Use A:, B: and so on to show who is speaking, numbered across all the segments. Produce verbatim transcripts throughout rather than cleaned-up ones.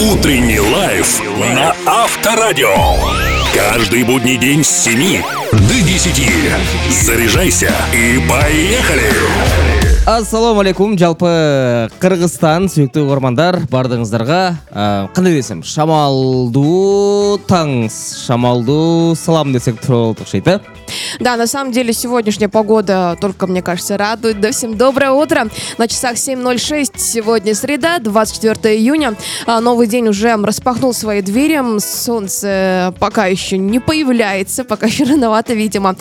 A: Утренний лайф на Авторадио. Каждый будний день с семи до десяти. Заряжайся и поехали!
B: Ассаламу алейкум, жалпы Кыргызстан, сүйікті көрермандар, бардыңыздарға ә, қандай десем, шамалду таң, шамалду салам десек тұролды ұқсайды.
C: Да, на самом деле сегодняшняя погода только, мне кажется, радует. Да, всем доброе утро. На часах семь ноль шесть, сегодня среда, двадцать четвёртого июня. А, новый день уже распахнул свои двери. Солнце пока еще не появляется, пока еще рановато, видимо.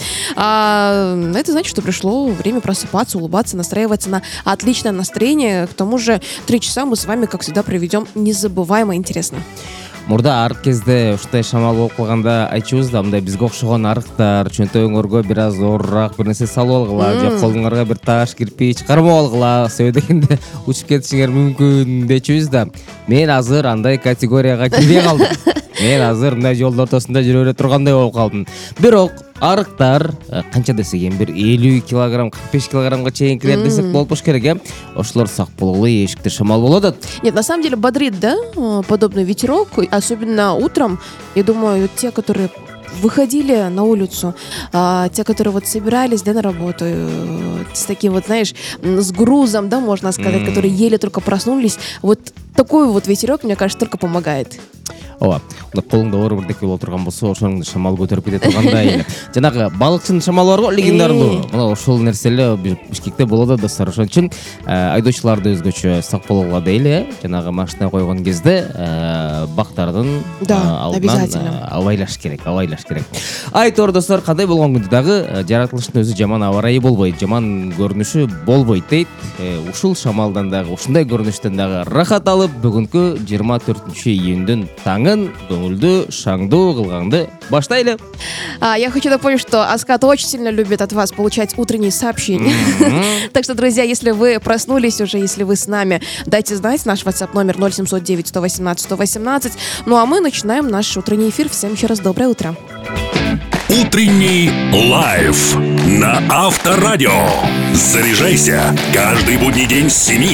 C: А, это значит, что пришло время просыпаться, улыбаться, настраиваться на отличное настроение. К тому же три часа мы с вами, как всегда, проведем незабываемо интересно.
B: Мурда арық кезде ұштай шамал болып қалғанда айтшуыз да, мындай бізге оқшыған арықтар, чөнтөңөргө біраз орырақ бір нәрсе салып алғыла, же қолыңарға бір таш, кирпич қармап алғыла, сөйдегенде ұшып кетішіңер мүмкін дечуіз да. Мен азыр андай категорияға кире қалдым. Мен азыр мына жол ортасында жүрө тұрғандай болып қалдым. Бирок арықтар қанша десек ең бір элүү килограмм, кырк беш килограммға чейинкилер десек болуш керек, э? Ошолор сак болгулу, эшикте шамал болот.
C: Нет, на самом деле бодрит, да, подобный ветерок, особенно утром. Я думаю, те, которые выходили на улицу, а, те, которые вот собирались, да, на работу, э, с таким вот, знаешь, с грузом, да, можно сказать, mm. которые еле только проснулись, вот такой вот ветерок, мне кажется, только помогает.
B: Ооба, колуңда оор бирдеке болуп турган болсо, ошону шамал көтөрүп кете тургандай эле. Жанагы балыкчынын шамалы бар го, легендарлуу. Мына ошол нерселер Бишкекте болот да, достор. Ошон үчүн айдоочуларды өзгөчө сак болууга дейли, жанагы машина койгон кезде бактардын алдынан абайлаш керек, абайлаш керек. Айтор достор, кандай болгон күндө дагы жаратылыштын өзү жаман аба ырайы болбойт, жаман көрүнүшү болбойт дейт. Ушул шамалдан дагы, ушундай көрүнүштөн дагы рахат алып, бүгүнкү жыйырма төртүнчү июндун таңын көңүлдүү, шаңдуу кылганды баштайлы.
C: А, я хочу напомнить, что Аскат очень сильно любит от вас получать утренние сообщения. Mm-hmm. Так что, друзья, если вы проснулись уже, если вы с нами, дайте знать. Наш WhatsApp номер ноль семьсот девять сто восемнадцать сто восемнадцать. Ну а мы начинаем наш утренний эфир. Всем еще раз доброе утро.
A: Утренний лайф на Авторадио. Заряжайся каждый будний день с семи